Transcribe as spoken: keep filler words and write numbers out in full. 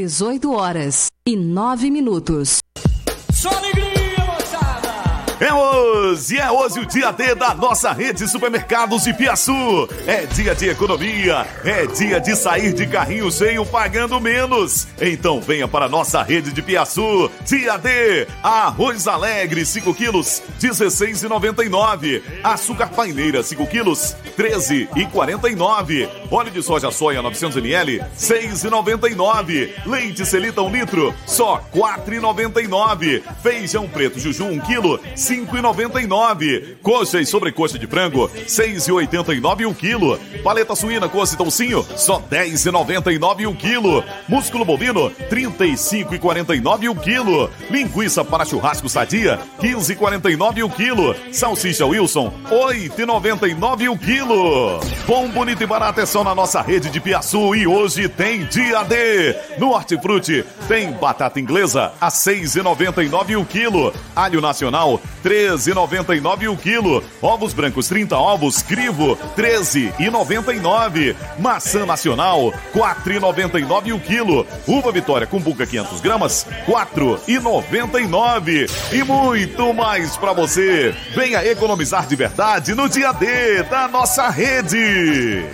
dezoito horas e nove minutos. Só alegria, moçada! É hoje, é hoje o dia D da nossa rede de supermercados de Piaçu. É dia de economia, é dia de sair de carrinho cheio pagando menos. Então venha para a nossa rede de Piaçu. Dia D, arroz alegre cinco quilos, dezesseis reais e noventa e nove centavos. Açúcar paineira cinco quilos, treze reais e quarenta e nove centavos. Óleo de soja soia novecentos mililitros, seis reais e noventa e nove centavos. Leite Selita um litro, só quatro reais e noventa e nove centavos. Feijão preto Juju um quilo, cinco reais e noventa e nove centavos. Coxa e sobrecoxa de frango, seis reais e oitenta e nove centavos o quilo. Paleta suína coxa e toucinho, só dez reais e noventa e nove centavos o quilo. Músculo bovino, trinta e cinco reais e quarenta e nove centavos o quilo. Linguiça para churrasco sadia, quinze reais e quarenta e nove centavos o quilo. Salsicha Wilson, oito reais e noventa e nove centavos o quilo. Bom, bonito e barato é só na nossa rede de Piaçu e hoje tem dia D. No Hortifruti tem batata inglesa a seis reais e noventa e nove centavos o quilo. Alho nacional, treze reais e noventa e nove centavos o quilo. Ovos brancos trinta ovos, crivo, treze reais e noventa e nove centavos. Maçã nacional, quatro reais e noventa e nove centavos o quilo. Uva Vitória com buca quinhentas gramas, quatro reais e noventa e nove centavos. E muito mais pra você. Venha economizar de verdade no dia D da nossa rede.